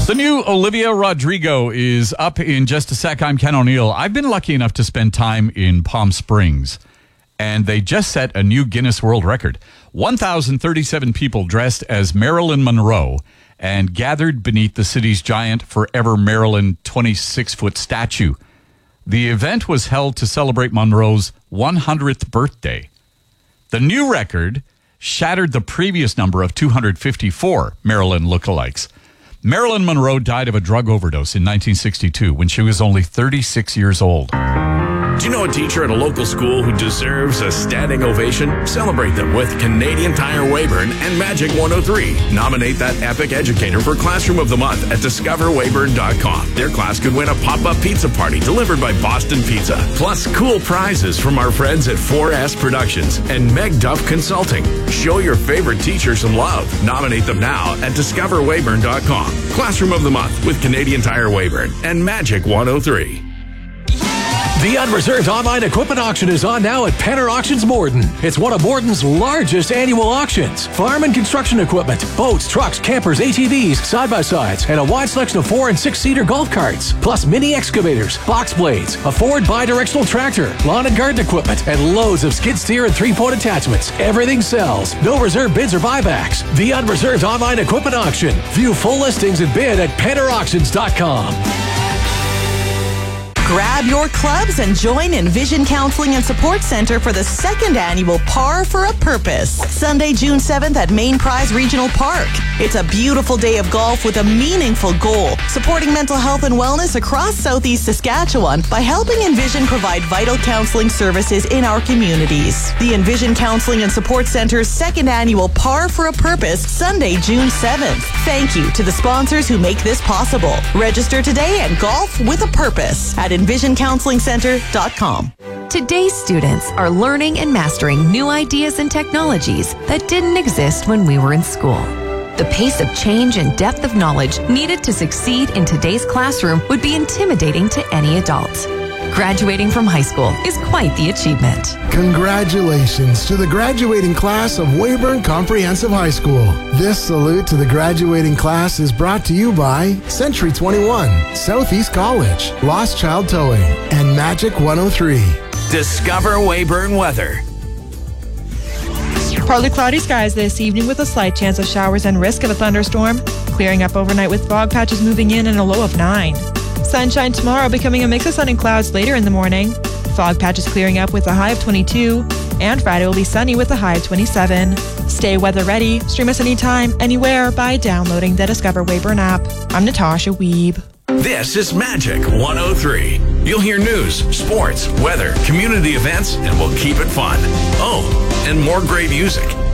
The new Olivia Rodrigo is up in just a sec. I'm Ken O'Neill. I've been lucky enough to spend time in Palm Springs, and they just set a new Guinness World Record. 1,037 people dressed as Marilyn Monroe and gathered beneath the city's giant Forever Marilyn 26-foot statue. The event was held to celebrate Monroe's 100th birthday. The new record shattered the previous number of 254 Marilyn lookalikes. Marilyn Monroe died of a drug overdose in 1962 when she was only 36 years old. Do you know a teacher at a local school who deserves a standing ovation? Celebrate them with Canadian Tire Weyburn and Magic 103. Nominate that epic educator for Classroom of the Month at discoverweyburn.com. Their class could win a pop-up pizza party delivered by Boston Pizza. Plus cool prizes from our friends at 4S Productions and Meg Duff Consulting. Show your favorite teacher some love. Nominate them now at discoverweyburn.com. Classroom of the Month with Canadian Tire Weyburn and Magic 103. The Unreserved Online Equipment Auction is on now at Penner Auctions Morden. It's one of Morden's largest annual auctions. Farm and construction equipment, boats, trucks, campers, ATVs, side-by-sides, and a wide selection of 4- and 6-seater golf carts. Plus mini excavators, box blades, a Ford bi-directional tractor, lawn and garden equipment, and loads of skid steer and 3-point attachments. Everything sells. No reserve bids or buybacks. The Unreserved Online Equipment Auction. View full listings and bid at PennerAuctions.com. Grab your clubs and join Envision Counseling and Support Center for the second annual Par for a Purpose. Sunday, June 7th at Main Prize Regional Park. It's a beautiful day of golf with a meaningful goal, supporting mental health and wellness across Southeast Saskatchewan by helping Envision provide vital counseling services in our communities. The Envision Counseling and Support Center's second annual Par for a Purpose, Sunday, June 7th. Thank you to the sponsors who make this possible. Register today and golf with a purpose at envisioncounselingcenter.com. Today's students are learning and mastering new ideas and technologies that didn't exist when we were in school. The pace of change and depth of knowledge needed to succeed in today's classroom would be intimidating to any adult. Graduating from high school is quite the achievement. Congratulations to the graduating class of Weyburn Comprehensive High School. This salute to the graduating class is brought to you by Century 21, Southeast College, Lost Child Towing, and Magic 103. Discover Weyburn weather. Partly cloudy skies this evening with a slight chance of showers and risk of a thunderstorm. Clearing up overnight with fog patches moving in and a low of 9. Sunshine tomorrow, becoming a mix of sun and clouds later in the morning. Fog patches clearing up with a high of 22. And Friday will be sunny with a high of 27. Stay weather ready. Stream us anytime, anywhere by downloading the Discover Weyburn app. I'm Natasha Wiebe. This is Magic 103. You'll hear news, sports, weather, community events, and we'll keep it fun. Oh, and more great music.